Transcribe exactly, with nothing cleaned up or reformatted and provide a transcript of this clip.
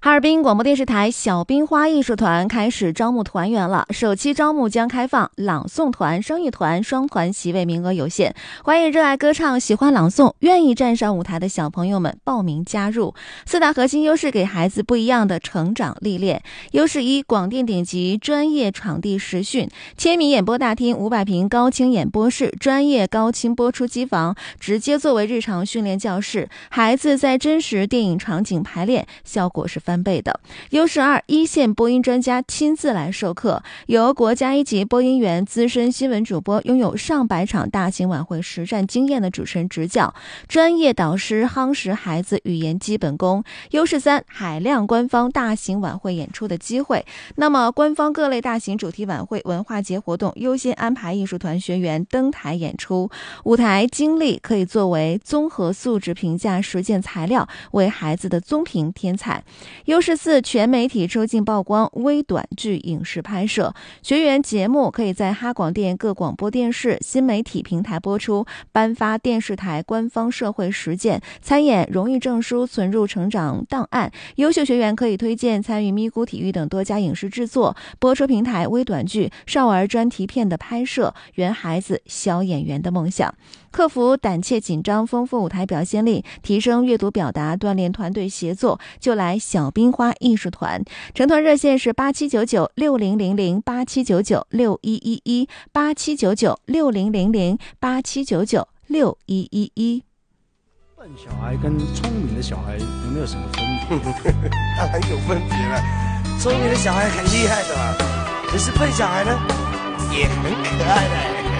哈尔滨广播电视台小冰花艺术团开始招募团员了，首期招募将开放朗诵团、声乐团，双团席位名额有限，欢迎热爱歌唱、喜欢朗诵、愿意站上舞台的小朋友们报名加入。四大核心优势给孩子不一样的成长历练。优势一：广电顶级专业场地实训，千米演播大厅、五百平高清演播室、专业高清播出机房，直接作为日常训练教室，孩子在真实电影场景排练，效果是翻倍的。优势二：一线播音专家亲自来授课，由国家一级播音员、资深新闻主播，拥有上百场大型晚会实战经验的主持人执教，专业导师夯实孩子语言基本功。优势三：海量官方大型晚会演出的机会。那么官方各类大型主题晚会、文化节活动优先安排艺术团学员登台演出，舞台经历可以作为综合素质评价实践材料，为孩子的综评添彩。优势四：全媒体出镜曝光微短剧影视拍摄，学员节目可以在哈广电各广播电视新媒体平台播出，颁发电视台官方社会实践参演荣誉证书存入成长档案。优秀学员可以推荐参与咪咕体育等多家影视制作、播出平台微短剧、少儿专题片的拍摄，圆孩子小演员的梦想。克服胆怯紧张，丰富舞台表现力，提升阅读表达，锻炼团队协作，就来小冰花艺术团。成团热线是八七九九六零零零八七九九六一一一八七九九六零零零八七九九六一一一。 笨小孩跟聪明的小孩有没有什么分别？ 当然有分别了。聪明的小孩很厉害的嘛，可是笨小孩呢，也很可爱的。